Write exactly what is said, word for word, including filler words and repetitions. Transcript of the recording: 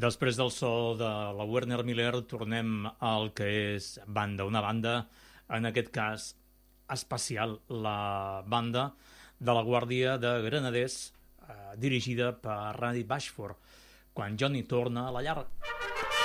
Després del so de la Werner Miller tornem al que és banda, una banda, en aquest cas especial, la banda de la Guàrdia de Granaders, eh, dirigida per Randy Bashford, quan Johnny torna a la llar.